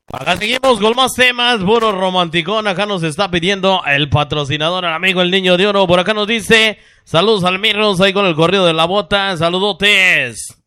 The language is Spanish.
Acá seguimos con más temas, puro romanticón. Acá nos está pidiendo el patrocinador, el amigo el Niño de Oro. Por acá nos dice, saludos al Mirros, ahí con el corrido de la bota, saludotes.